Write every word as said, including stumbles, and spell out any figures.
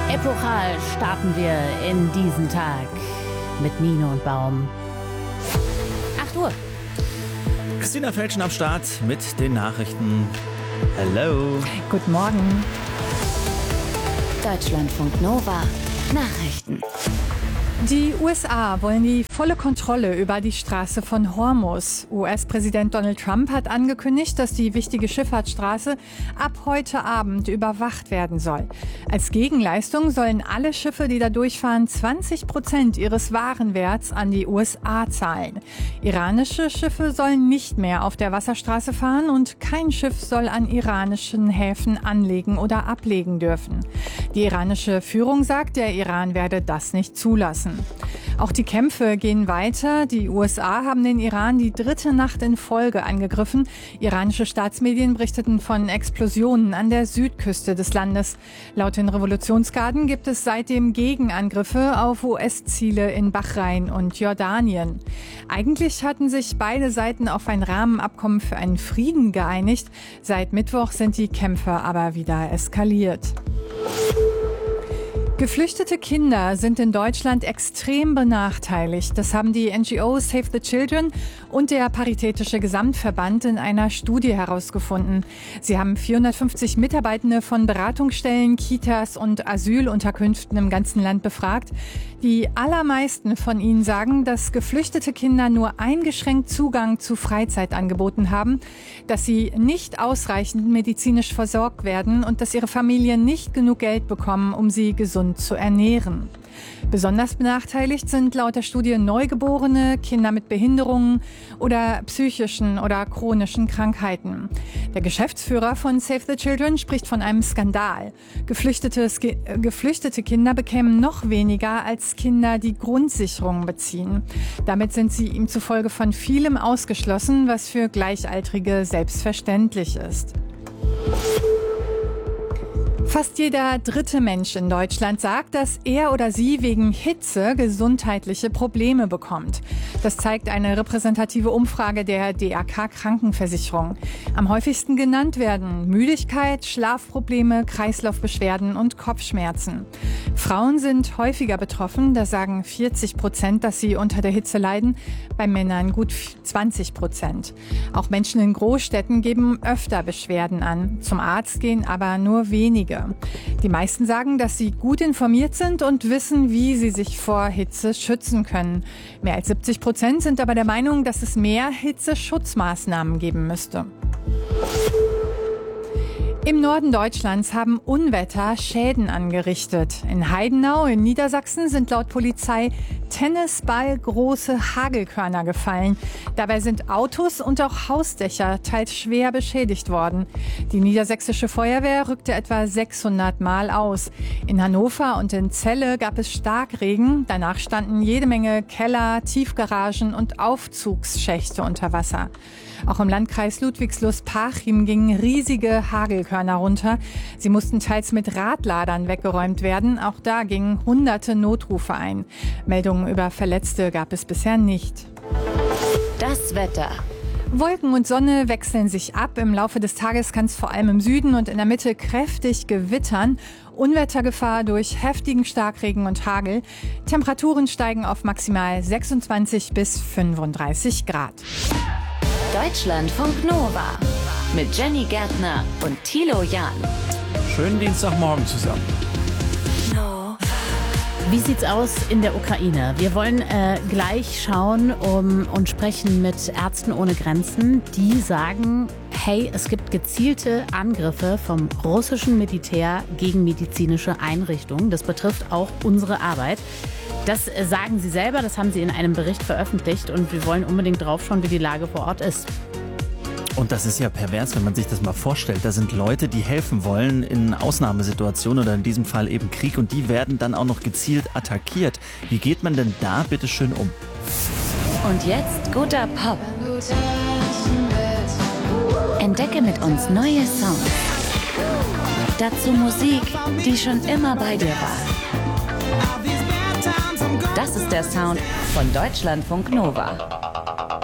Epochal starten wir in diesen Tag mit Mine und Baum. acht Uhr. Christina Felschen am Start mit den Nachrichten. Hello. Guten Morgen. Deutschlandfunk Nova. Nachrichten. Die U S A wollen die volle Kontrolle über die Straße von Hormuz. U S-Präsident Donald Trump hat angekündigt, dass die wichtige Schifffahrtsstraße ab heute Abend überwacht werden soll. Als Gegenleistung sollen alle Schiffe, die da durchfahren, zwanzig Prozent ihres Warenwerts an die U S A zahlen. Iranische Schiffe sollen nicht mehr auf der Wasserstraße fahren und kein Schiff soll an iranischen Häfen anlegen oder ablegen dürfen. Die iranische Führung sagt, der Iran werde das nicht zulassen. Auch die Kämpfe gehen weiter. Die U S A haben den Iran die dritte Nacht in Folge angegriffen. Iranische Staatsmedien berichteten von Explosionen an der Südküste des Landes. Laut den Revolutionsgarden gibt es seitdem Gegenangriffe auf U S-Ziele in Bahrain und Jordanien. Eigentlich hatten sich beide Seiten auf ein Rahmenabkommen für einen Frieden geeinigt. Seit Mittwoch sind die Kämpfe aber wieder eskaliert. Geflüchtete Kinder sind in Deutschland extrem benachteiligt. Das haben die N G O Save the Children und der Paritätische Gesamtverband in einer Studie herausgefunden. Sie haben vierhundertfünfzig Mitarbeitende von Beratungsstellen, Kitas und Asylunterkünften im ganzen Land befragt. Die allermeisten von ihnen sagen, dass geflüchtete Kinder nur eingeschränkt Zugang zu Freizeitangeboten haben, dass sie nicht ausreichend medizinisch versorgt werden und dass ihre Familien nicht genug Geld bekommen, um sie gesund zu ernähren. Besonders benachteiligt sind laut der Studie Neugeborene, Kinder mit Behinderungen oder psychischen oder chronischen Krankheiten. Der Geschäftsführer von Save the Children spricht von einem Skandal. Geflüchtete, geflüchtete Kinder bekämen noch weniger als Kinder, die Grundsicherung beziehen. Damit sind sie ihm zufolge von vielem ausgeschlossen, was für Gleichaltrige selbstverständlich ist. Fast jeder dritte Mensch in Deutschland sagt, dass er oder sie wegen Hitze gesundheitliche Probleme bekommt. Das zeigt eine repräsentative Umfrage der D R K Krankenversicherung. Am häufigsten genannt werden Müdigkeit, Schlafprobleme, Kreislaufbeschwerden und Kopfschmerzen. Frauen sind häufiger betroffen, da sagen vierzig Prozent, dass sie unter der Hitze leiden, bei Männern gut zwanzig Prozent. Auch Menschen in Großstädten geben öfter Beschwerden an, zum Arzt gehen aber nur wenige. Die meisten sagen, dass sie gut informiert sind und wissen, wie sie sich vor Hitze schützen können. Mehr als siebzig Prozent sind aber der Meinung, dass es mehr Hitzeschutzmaßnahmen geben müsste. Im Norden Deutschlands haben Unwetter Schäden angerichtet. In Heidenau in Niedersachsen sind laut Polizei tennisballgroße Hagelkörner gefallen. Dabei sind Autos und auch Hausdächer teils schwer beschädigt worden. Die niedersächsische Feuerwehr rückte etwa sechshundert Mal aus. In Hannover und in Celle gab es Starkregen. Danach standen jede Menge Keller, Tiefgaragen und Aufzugsschächte unter Wasser. Auch im Landkreis Ludwigslust-Parchim gingen riesige Hagelkörner runter. Sie mussten teils mit Radladern weggeräumt werden. Auch da gingen hunderte Notrufe ein. Meldungen über Verletzte gab es bisher nicht. Das Wetter. Wolken und Sonne wechseln sich ab. Im Laufe des Tages kann es vor allem im Süden und in der Mitte kräftig gewittern. Unwettergefahr durch heftigen Starkregen und Hagel. Temperaturen steigen auf maximal sechsundzwanzig bis fünfunddreißig Grad. Deutschlandfunk Nova mit Jenny Gärtner und Thilo Jahn. Schönen Dienstagmorgen zusammen. Wie sieht's aus in der Ukraine? Wir wollen äh, gleich schauen um, und sprechen mit Ärzten ohne Grenzen, die sagen, hey, es gibt gezielte Angriffe vom russischen Militär gegen medizinische Einrichtungen. Das betrifft auch unsere Arbeit. Das äh, sagen sie selber, das haben sie in einem Bericht veröffentlicht und wir wollen unbedingt drauf schauen, wie die Lage vor Ort ist. Und das ist ja pervers, wenn man sich das mal vorstellt. Da sind Leute, die helfen wollen in Ausnahmesituationen oder in diesem Fall eben Krieg und die werden dann auch noch gezielt attackiert. Wie geht man denn da bitte schön um? Und jetzt guter Pop. Entdecke mit uns neue Songs. Dazu Musik, die schon immer bei dir war. Das ist der Sound von Deutschlandfunk Nova.